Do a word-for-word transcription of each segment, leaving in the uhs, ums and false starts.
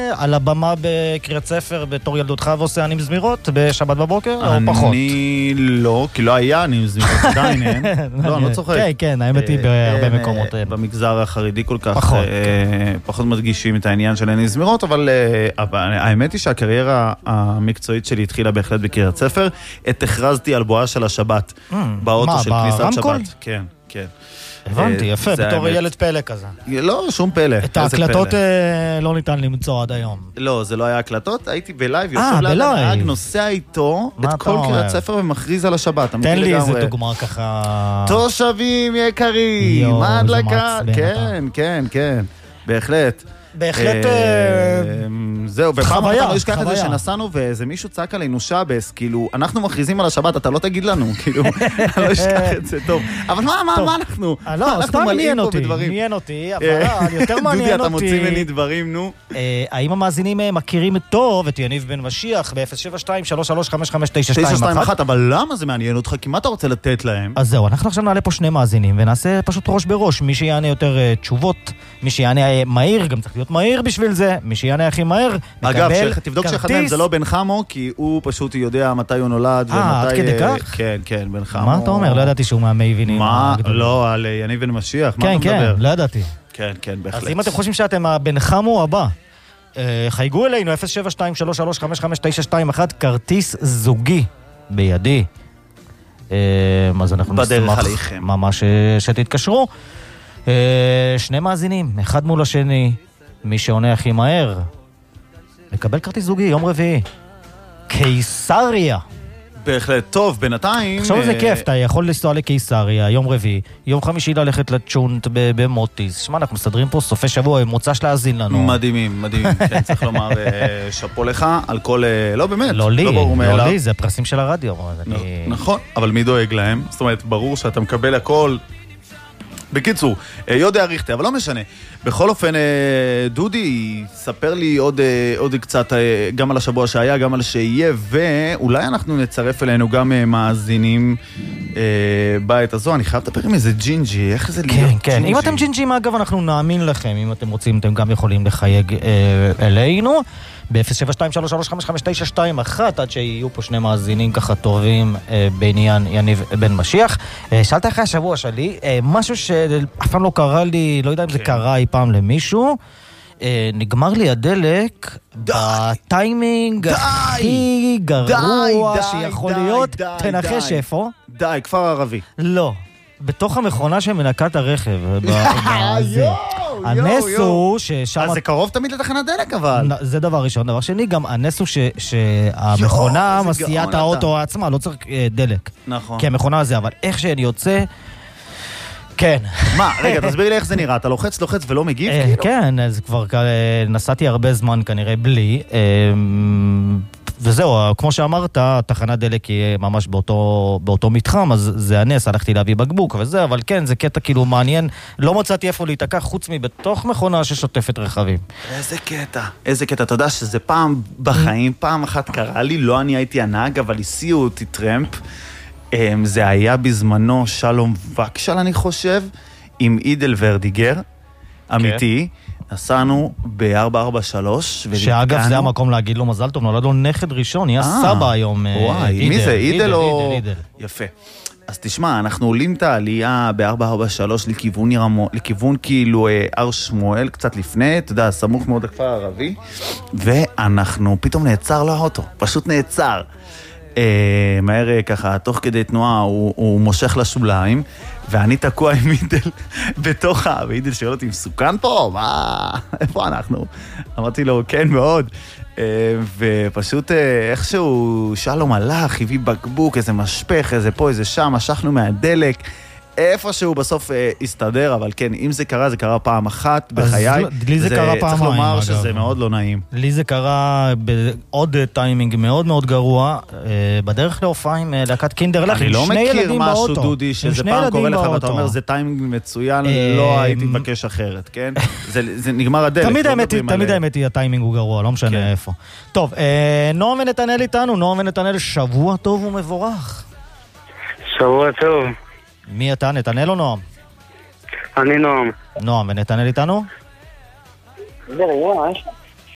על הבמה בקריית ספר בתור ילדותך ועושה אני מזמירות בשבת בבוקר או פחות? אני לא, כי לא היה אני מזמירות עדיין, אין. לא, אני לא צוחק. כן, כן, האמת היא בהרבה מקומות. במגזר החרדי כל כך פחות מדגישים את העניין של אני מזמירות, אבל האמת היא שהקריירה המקצועית שלי התחילה בהחלט בקריית ספר. את הכרזתי על בואה של השבת, באוטו של כניסת שבת. כן, כן. הבנתי, יפה, בתור ילד פלא כזה. לא, שום פלא. את ההקלטות לא ניתן למצוא עד היום. לא, זה לא היה הקלטות, הייתי בלייב, יושב ליד הנהג, נוסע איתו את כל קריית ספר ומכריז על השבת. תן לי איזה דוגמה ככה. תושבים יקרים, מה הדלקה? כן, כן, כן, בהחלט. בהחלט זהו, חוויה, אתה לא ישכח את זה שנסענו ואיזה מישהו צעק עלינו שבס, כאילו, אנחנו מכריזים על השבת, אתה לא תגיד לנו, כאילו, אני לא אשכח את זה, טוב. אבל מה, מה, מה אנחנו? לא, סתם מעניין אותי, מעניין אותי, אבל יותר מעניין אותי. דודי, אתה מוציא ממני דברים, נו. האם המאזינים מכירים טוב את יניב בן משיח ב-אפס שבע שתיים שלוש שלוש חמש חמש תשע שתיים אחת? אבל למה זה מעניין אותך? כי מה אתה רוצה לתת להם? אז זהו, אנחנו עכשיו נעלה פה שני מאזינים ונעשה פשוט ראש בראש, מי שיענה יותר תשובות, מי שיענה מהיר, גם צריך להיות מהיר בשביל זה, מי שיענה הכי מהר, אגב, תבדוק שאחד מהם זה לא בן חמו, כי הוא פשוט יודע מתי הוא נולד אה, עד כדי כך? כן, כן, בן חמו. מה אתה אומר? לא ידעתי שהוא מהמייבינים. מה? לא, על יניב בן משיח, מה אתה מדבר? כן, כן, לא ידעתי. כן, כן, בהחלט. אז אם אתם חושבים שאתם הבן חמו הבא, חייגו אלינו, אפס שבע שתיים שלוש שלוש חמש חמש תשע שתיים אחת, כרטיס זוגי בידי. אז אנחנו נשמח ממש שתתקשרו. שני מאזינים, אחד מול השני, מי שעונה הכי מהר, מקבל כרטיס זוגי, יום רביעי. קיסריה. בהחלט טוב, בינתיים... עכשיו זה כיף, אתה יכול לנסוע לקיסריה, יום רביעי, יום חמישי ללכת לצ'ונט במוטיס. שמע, אנחנו מסדרים פה סופי שבוע, מוצ"ש להאזין לנו. מדהימים, מדהימים. כן, צריך לומר, שפו לך על כל... לא באמת, לא לי, לא לי, זה פרסים של הרדיו. נכון, אבל מי דואג להם? זאת אומרת, ברור שאתה מקבל הכל... בקיצור, יודע אריכתי, אבל לא משנה. בכל אופן, דודי, ספר לי עוד, עוד קצת גם על השבוע שהיה, גם על שיהיה, ואולי אנחנו נצרף אלינו גם מאזינים בעת הזו. אני חייב לטפר עם איזה ג'ינג'י, איך זה להיות ג'ינג'י? כן, כן. אם אתם ג'ינג'ים, אגב, אנחנו נאמין לכם. אם אתם רוצים, אתם גם יכולים לחייג אלינו. ב-אפס שבע שתיים שלוש שלוש חמש חמש תשע שתיים אחת, עד שיהיו פה שני מאזינים ככה טובים בעניין יניב בן משיח. שאלת אחרי השבוע שלי, משהו שאף פעם לא קרה לי, לא יודע אם זה קרה אי פעם למישהו, נגמר לי הדלק בטיימינג הכי גרוע שיכול להיות. תנחש איפה? די, כפר ערבי. לא, בתוך המכונה שמנקה את הרכב. הנס הוא ששם... אז זה קרוב תמיד לתחנת דלק, אבל. זה דבר ראשון. דבר שני, גם הנס הוא שהמכונה מסיעה את האוטו עצמה, לא צריך דלק. נכון. כי המכונה הזה, אבל איך שאני יוצא... כן. מה, רגע, תסביר לי איך זה נראה. אתה לוחץ, לוחץ ולא מגיב? כן, אז כבר נסעתי הרבה זמן כנראה בלי. וזהו, כמו שאמרת, תחנת דלק היא ממש באותו, באותו מתחם, אז זה הנס, הלכתי להביא בקבוק וזה, אבל כן, זה קטע כאילו מעניין, לא מצאתי איפה להתקח חוץ מבתוך מכונה ששוטפת רכבים. איזה קטע, איזה קטע, אתה יודע שזה פעם בחיים, פעם אחת קרה לי, לא אני הייתי הנהג, אבל הסיעו אותי טרמפ, זה היה בזמנו שלום וקשל, אני חושב, עם אידל ורדיגר, אמיתי, נסענו ב-ארבע ארבע שלוש. שאגב זה המקום להגיד לו מזל טוב, נולד לו נכד ראשון, נהיה סבא היום. וואי, מי זה? אידל או... יפה. אז תשמע, אנחנו עולים את העלייה ב-ארבע ארבע שלוש לכיוון ירמו, לכיוון כאילו הר שמואל, קצת לפני, אתה יודע, סמוך מאוד הכפר הערבי, ואנחנו פתאום נעצר לאוטו, פשוט נעצר. מהר ככה, תוך כדי תנועה הוא, הוא מושך לשוליים, ואני תקוע עם אידל בתוך ה... ואידל שואל אותי, מסוכן פה? מה? איפה אנחנו? אמרתי לו, כן מאוד. ופשוט איכשהו שלום הלך, הביא בקבוק, איזה משפך, איזה פה, איזה שם, משכנו מהדלק. איפשהו בסוף אה, הסתדר, אבל כן, אם זה קרה, זה קרה פעם אחת בחיי. לי זה, זה קרה פעמיים. צריך לומר אגב. שזה מאוד לא נעים. לי זה קרה בעוד טיימינג מאוד מאוד גרוע, אה, בדרך להופעה עם אה, להקת קינדרלך, עם שני ילדים באוטו. אני לא מכיר משהו, דודי, שזה פעם קורה לך, ואתה אומר, זה טיימינג מצוין, אה, לא הייתי מבקש אחרת, כן? זה, זה נגמר הדלק. תמיד האמת היא, תמיד האמת היא, הטיימינג הוא גרוע, לא משנה כן. איפה. טוב, אה, נועם ונתנאל איתנו, נועם ונתנאל, שבוע טוב ומבורך. שבוע טוב. מי אתה, נתנאל או נועם? אני נועם. נועם, ונתנאל איתנו? זה רגע,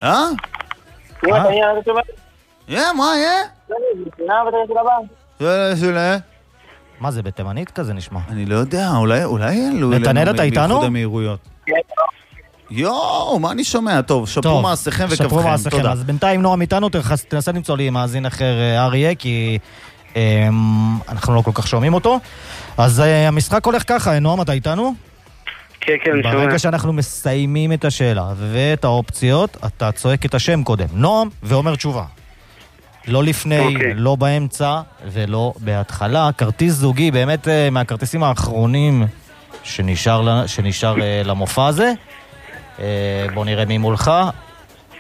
אה? אמא, אתה נהיה לתת תשובה? יא, מה, יא? נהיה בתרשת הבא? זה שלה. מה זה, בתימנית כזה נשמע? אני לא יודע, אולי, אולי אלו... נתנאל, אתה איתנו? מאיחוד האמירויות. יואו, מה אני שומע? טוב, שפרו מעשיכם וכבכם, שפרו מעשיכם. תודה. אז בינתיים נועם איתנו, תנסה למצוא לי מאזין אחר אריה, כי אנחנו לא כל כך שומעים אותו. אז המשחק הולך ככה, נועם, אתה איתנו? כן, כן, אני שומע. ברגע שאנחנו מסיימים את השאלה ואת האופציות, אתה צועק את השם קודם. נועם, ואומר תשובה. לא לפני, okay. לא באמצע ולא בהתחלה. כרטיס זוגי, באמת מהכרטיסים האחרונים שנשאר, שנשאר למופע הזה. בוא נראה מי מולך.